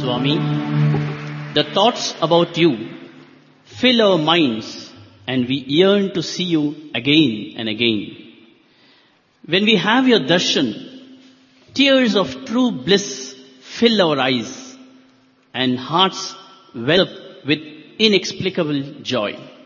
Swami. The thoughts about you fill our minds and we yearn to see you again and again. When we have your darshan, tears of true bliss fill our eyes and hearts well up with inexplicable joy.